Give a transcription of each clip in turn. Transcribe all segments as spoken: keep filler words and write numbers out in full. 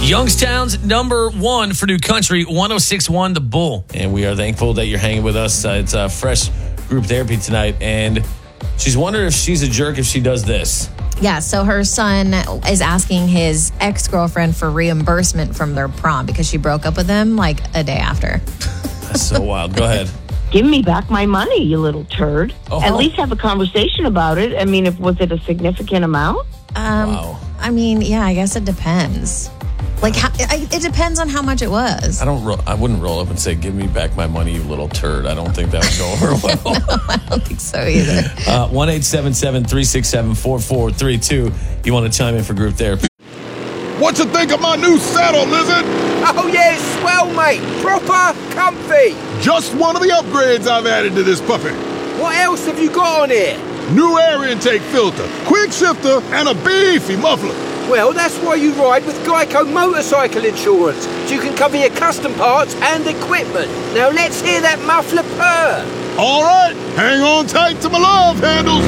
Youngstown's number one for new country, one oh six point one The Bull. And we are thankful that you're hanging with us. Uh, it's a fresh group therapy tonight. And she's wondering if she's a jerk if she does this. Yeah, so her son is asking his ex-girlfriend for reimbursement from their prom because she broke up with him like a day after. That's so wild. Go ahead. Give me back my money, you little turd. Oh. At least have a conversation about it. I mean, if was it a significant amount? Um, Wow. I mean, yeah, I guess it depends. Like, how, it, it depends on how much it was. I don't. Ro- I wouldn't roll up and say, "Give me back my money, you little turd." I don't think that would go over well. No, I don't think so either. Uh, one eight seven seven three six seven four four three two. You want to chime in for group therapy? What you think of my new saddle, Lizard? Oh yeah, it's swell, mate. Proper comfy. Just one of the upgrades I've added to this puppy. What else have you got on here? New air intake filter, quick shifter, and a beefy muffler. Well, that's why you ride with Geico Motorcycle Insurance, so you can cover your custom parts and equipment. Now let's hear that muffler purr. All right, hang on tight to my love handles.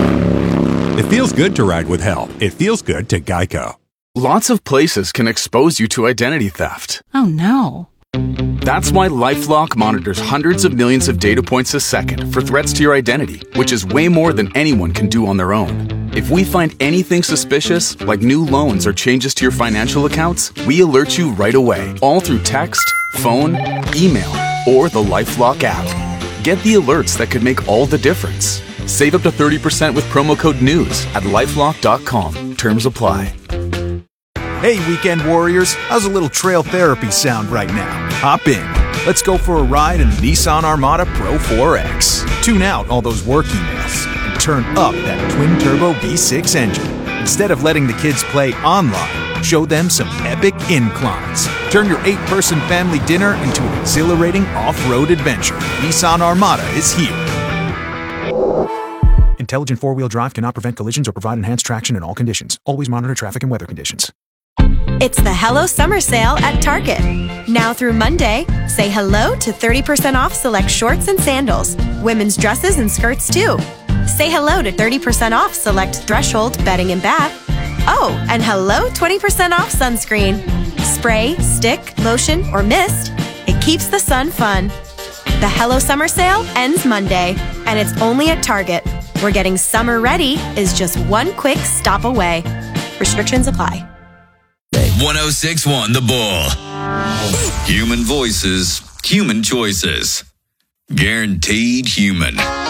It feels good to ride with help. It feels good to Geico. Lots of places can expose you to identity theft. Oh no. That's why LifeLock monitors hundreds of millions of data points a second for threats to your identity, which is way more than anyone can do on their own. If we find anything suspicious, like new loans or changes to your financial accounts, we alert you right away, all through text, phone, email, or the LifeLock app. Get the alerts that could make all the difference. Save up to thirty percent with promo code NEWS at lifelock dot com. Terms apply. Hey, weekend warriors, how's a little trail therapy sound right now? Hop in. Let's go for a ride in the Nissan Armada Pro four X. Tune out all those work emails and turn up that twin-turbo V six engine. Instead of letting the kids play online, show them some epic inclines. Turn your eight-person family dinner into an exhilarating off-road adventure. Nissan Armada is here. Intelligent four-wheel drive cannot prevent collisions or provide enhanced traction in all conditions. Always monitor traffic and weather conditions. It's the Hello Summer Sale at Target. Now through Monday, say hello to thirty percent off select shorts and sandals, women's dresses and skirts too. Say hello to thirty percent off select Threshold bedding and bath. Oh, and hello twenty percent off sunscreen. Spray, stick, lotion, or mist, it keeps the sun fun. The Hello Summer Sale ends Monday, and it's only at Target, where getting summer ready is just one quick stop away. Restrictions apply. one oh six point one The Bull. Human voices, human choices. Guaranteed human.